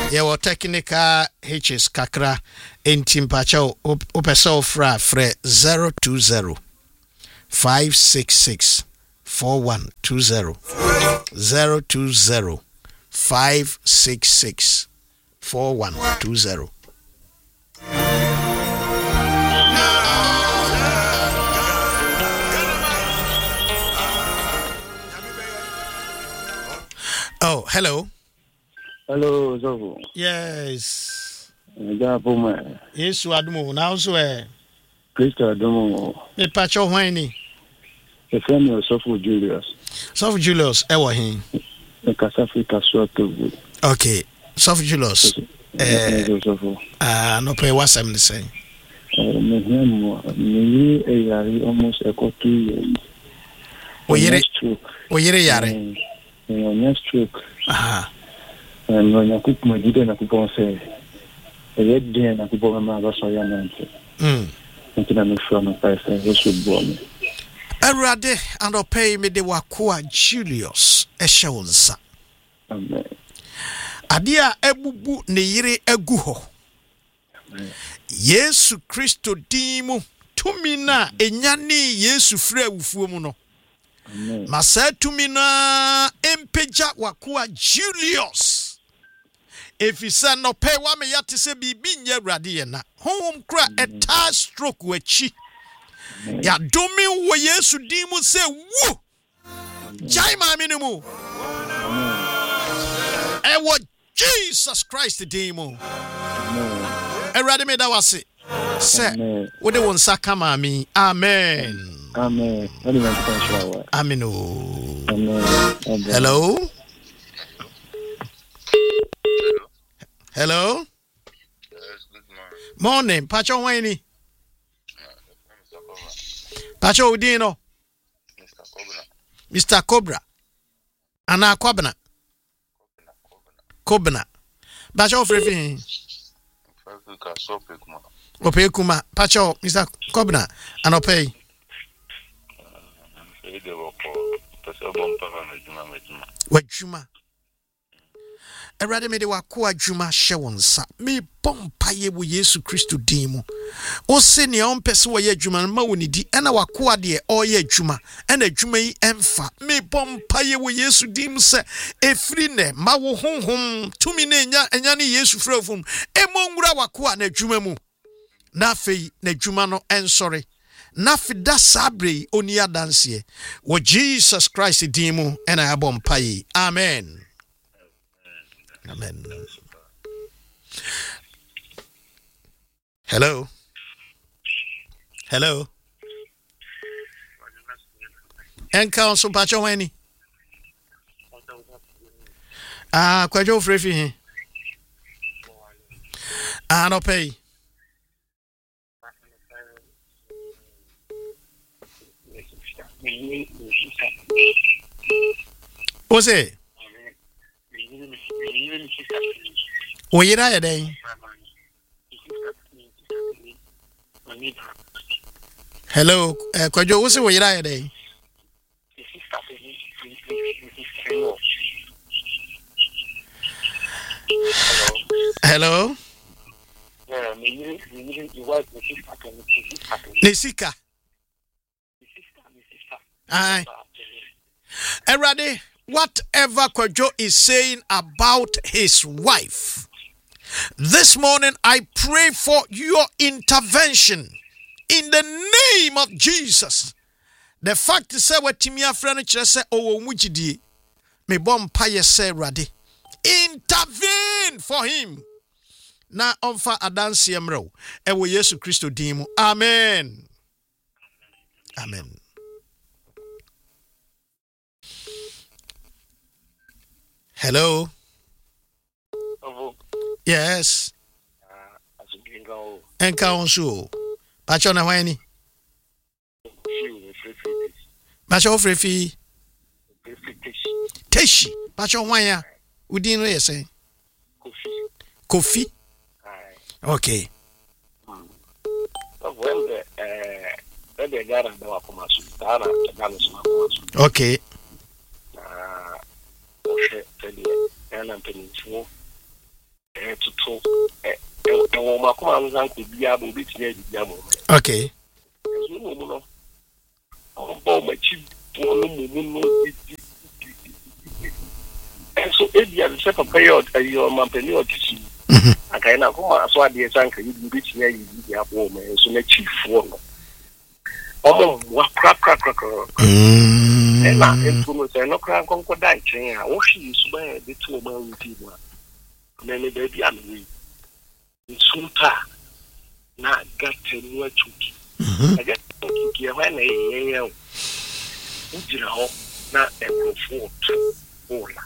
Your technical hitches kakra in Timpacho Opeso Fra 020 566 4120 020 566 4120. Oh, hello. Hello, Zovo. Yes. Yes, Adumo. Now, so, Christo Adumo. The patch of whiny. The family of Sopho Julius. Sopho Julius, Ewahin. The Casafrica Swatu. Okay. Sopho Julius. No pay what's I'm saying. Me almost a 2 years. Yare. Next stroke. And when I cook my dinner, I could say, a red day, I could go on my Rosayan. Until I'm from a person who should born. Erade and pay me the Wakua Julius Eshonsa. Amen. Adia ebubu ne yire eguho. Yesu Kristo dimu tumina enyani Yesu frɛ wufuo mu no. Masa tumina empeja Wakua Julius. Efisa no pay wa me yate se bibi nye Erade ye na. Hom kra eta stroke wachi. Ya domi wo Yesu dimu se wu. Jai ma minimu. Ewo Jesus Christ the demon. Erade me da wase. Say, wo de won saka ma mi. Amen. Amen. Amen. Amen. Hello. Hello. Yes, good morning. Pacho Wayne. Pacho Udino. Mr. Cobra. Ana Kobna. Kobna. Pacho Frefi. Ope kuma. Pacho Mr. Kobna. Anope. Wajuma. Erade me de Wakua Juma Shewonsa. Me bompa ye wo Yesu Kristo dimu. O se ne on pese wo ye adwuma ma woni di ena Wakua de o ye adwuma ena adwuma yi emfa me bompa ye wo Yesu dimu se efri ne ma wo honhom tumi na enya ne Yesu frafum emongura Wakua na adwuma mu na fei na adwuma no ensore na fida sabre oni adanse wo Jesus Christ dimu ena abompa yi. Amen. Amen. Hello. Hello. Enka so pacho weni. Kwajo frefi. No pay. What's it? Oyira ya dey. Hello, Kwajo, what's oyira ya dey? Hello. Nesika. Erade, whatever Kwajo is saying about his wife, this morning I pray for your intervention in the name of Jesus. The fact is that what Timia friend say oh mujidi me bompa ye say Erade, intervene for him. Na onfa adansi emro ewo Yesu Kristo dimu. Amen. Amen. Hello. Yes. Enka onsu. Pacho na wani. Pacho frefi. Teshi. Pacho wanya. Udin no yese. Kofi. Okay. Okay. to my command uncle be able to be able. Okay. Oh, my chief. And so, if you have a second period, your company or teaching, I can now come as well. The tank you reach here, you have woman, so the chief one. Oh, what crack. And now, it's going to say no crack on Kodak chain. Oh, she is by the 2 months. Then the baby and we. Sulta na gate no atuki aga ki when e ujira ho na ebrofo ola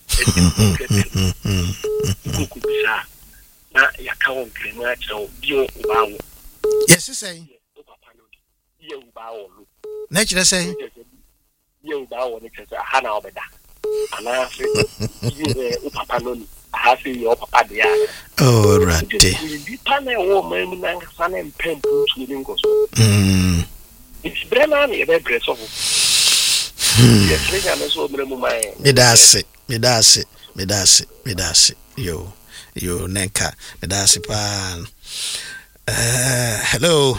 kuku bisa na yakawo krema acho bio bawo yes say ye bawo na kire say ye bawo ne kire ha na obeda ana se ye papa no ni ha se your papa dia oh right the panel woman na sana mpempu tuning goso it's brema me be breso yes rega me so bremu mai me dase yo nenka me dase pa hello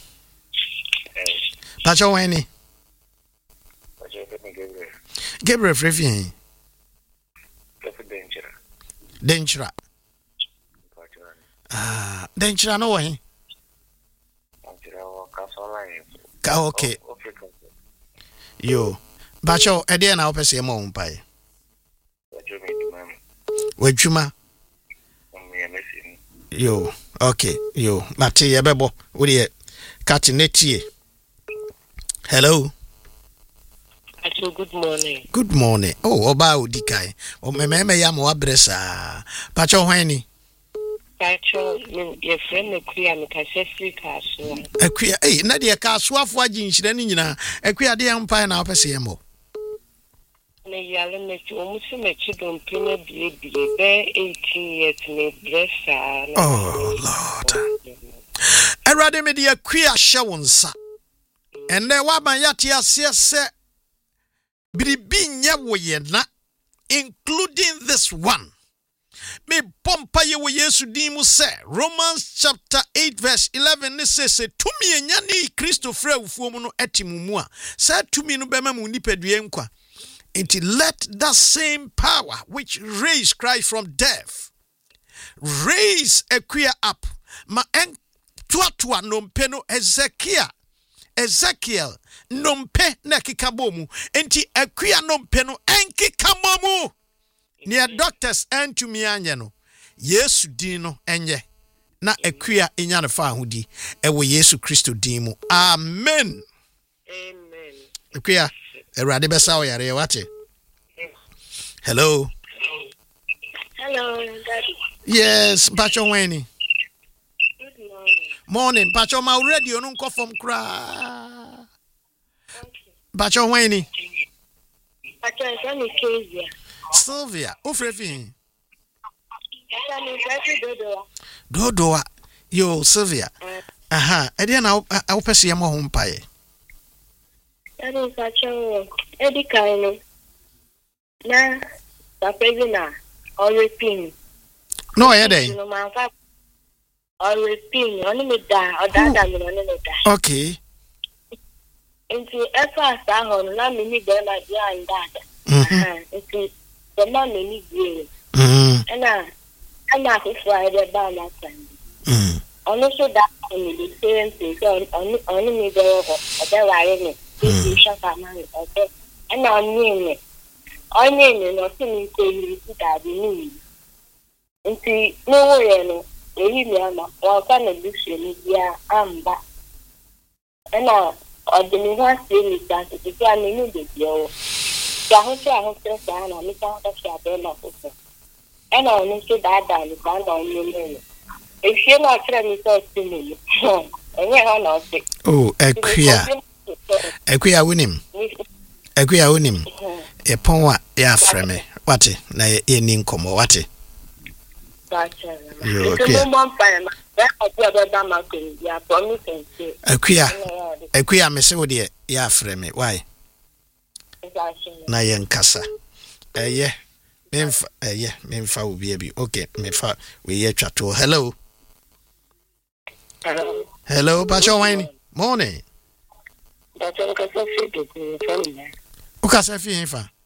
Pacho Wani Gabriel Frefien Denchira Denchira no way ka okay yo Bacho ede na opese mo mpai wajuma yo okay yo mate yebebo we catch netie hello good morning oh oba odikai o meme ya mo abresa Pacho Wani Pacho your friend Akuya Mikasesi Kaso Akuya na de kaso afo aginhire ni nyina Akuya de ampa na opese yemo me yale me omusi me chidon pina bie be 18 years me blessa oh lord erade me de Akuya hye wonsa enne wa ban yate ase se biribi nya woye na including this one me pompa ye wo Yesu din mu se Romans chapter 8 verse 11 ne says tumi enya ni Kristo fra ufuo mu no etimumu a sa tumi no bema mu nipadue nkwa until let that same power which raised Christ from death raise Akuya up ma en tuatua nompe no Ezekiel nompe na kikabomu enti Akuya nompe no enkikabomu near doctors and to me anyano Yesu din no enye na Akuya enya ne fa ahudi ewo Yesu Kristo din mu amen Akuya erade besa o yare wate hello daddy yes Pacho Wani good morning Pacho ma radio no nko from kra Pacho Wani Pacho Sani Kezia Sylvia ofrefin Dodoa yo Sylvia aha ede na awopese yemo ho mpae Daddy Pacho edi kaino na tapezina orepin no ye dey no man fa orepin oni me da odada me no da okay enti efa sa ho na me ni be na dia ndada enti the man ni die ana Friday ba na Sunday ono so that me the same thing oni me dey go oda ware me this shaka man okay ana oni no tin ko ni da bi ni nti no wo ye no eyi mi ama wa ka na bi ni dia amba ana odini ha se ni ta ti ka ni ni de yo ya ho sa na mi ta ka sha be na ko ana oni so da ni ka na ni if you not try me so to me enye ha na o se oh Akuya winim e ponwa ya freme wate na ye ni nkomo wate yo Akuya me se wo de ya freme why na ye nkasa memfa wo bia bi. Okay, mefa we ye twato. Hello. Hello, Pacho Wayne. Morning. That's all because of it. Ukasa fi fa.